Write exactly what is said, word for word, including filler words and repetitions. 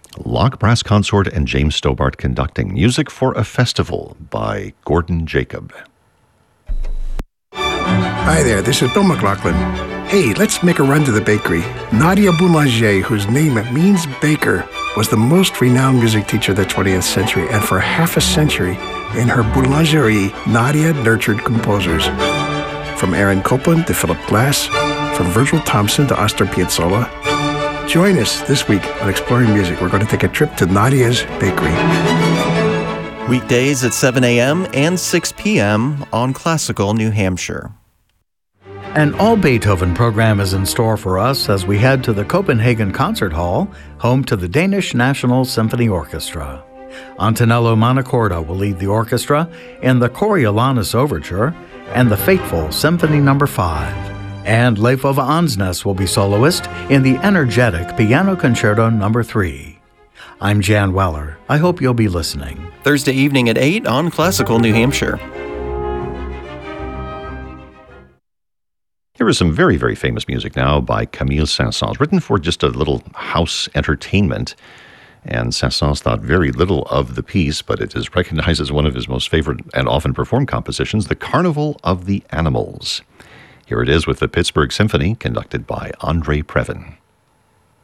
Locke Brass Consort and James Stobart conducting. Music for a Festival by Gordon Jacob. Hi there, this is Bill McLaughlin. Hey, let's make a run to the bakery. Nadia Boulanger, whose name means baker, was the most renowned music teacher of the twentieth century, and for half a century, in her boulangerie, Nadia nurtured composers. From Aaron Copland to Philip Glass, from Virgil Thompson to Astor Piazzolla. Join us this week on Exploring Music. We're going to take a trip to Nadia's Bakery. Weekdays at seven a.m. and six p.m. on Classical New Hampshire. An all-Beethoven program is in store for us as we head to the Copenhagen Concert Hall, home to the Danish National Symphony Orchestra. Antonello Montecorda will lead the orchestra in the Coriolanus Overture and the fateful Symphony Number five. And Leif Ove Ansnes will be soloist in the energetic Piano Concerto Number three. I'm Jan Weller. I hope you'll be listening. Thursday evening at eight on Classical New Hampshire. Here is some very, very famous music now by Camille Saint-Saëns, written for just a little house entertainment. And Saint-Saëns thought very little of the piece, but it is recognized as one of his most favorite and often performed compositions, The Carnival of the Animals. Here it is with the Pittsburgh Symphony, conducted by Andre Previn.